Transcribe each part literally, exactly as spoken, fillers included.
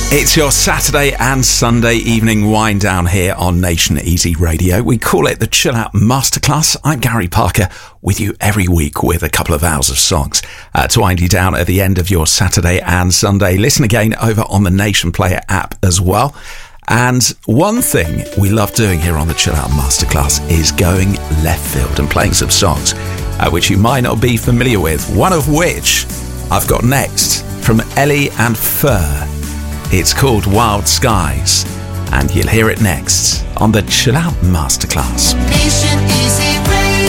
It's your Saturday and Sunday evening wind down here on Nation Easy Radio. We call it the Chill Out Masterclass. I'm Gary Parker, with you every week with a couple of hours of songs uh, to wind you down at the end of your Saturday and Sunday. Listen again over on the Nation Player app as well. And one thing we love doing here on the Chill Out Masterclass is going left field and playing some songs uh, which you might not be familiar with, one of which I've got next from Ellie and Fur. It's called Wild Skies, and you'll hear it next on the Chill Out Masterclass. Nation Easy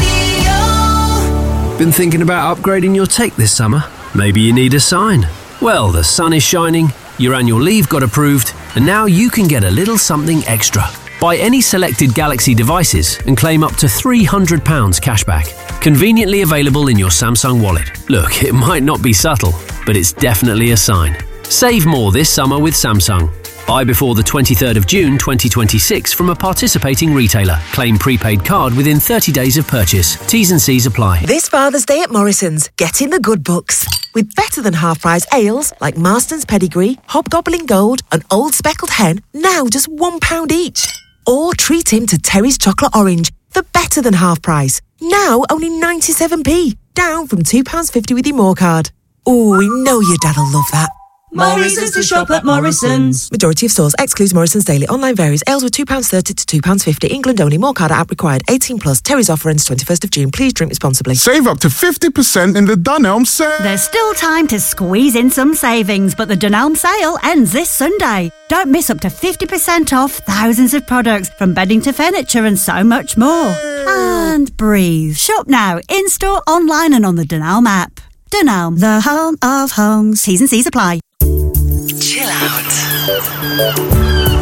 Radio. Been thinking about upgrading your tech this summer? Maybe you need a sign. Well, the sun is shining, your annual leave got approved, and now you can get a little something extra. Buy any selected Galaxy devices and claim up to three hundred pounds cashback. Conveniently available in your Samsung wallet. Look, it might not be subtle, but it's definitely a sign. Save more this summer with Samsung. Buy before the twenty-third of June twenty twenty-six from a participating retailer. Claim prepaid card within thirty days of purchase. T's and C's apply. This Father's Day at Morrison's, get in the good books. With better than half price ales like Marston's Pedigree, Hobgoblin Gold and Old Speckled Hen, now just one pound each. Or treat him to Terry's Chocolate Orange for better than half price. Now only ninety-seven p, down from two pounds fifty with your More card. Oh, we know your dad'll love that. More reasons to shop at Morrison's. Majority of stores excludes Morrison's Daily. Online varies. Ales were two pounds thirty to two pounds fifty. England only. More card app required. eighteen plus. Terry's offer ends twenty-first of June. Please drink responsibly. Save up to fifty percent in the Dunelm sale. There's still time to squeeze in some savings, but the Dunelm sale ends this Sunday. Don't miss up to fifty percent off thousands of products, from bedding to furniture and so much more. And breathe. Shop now, in-store, online and on the Dunelm app. Dunelm, the home of homes. T's and C's apply. Chill out.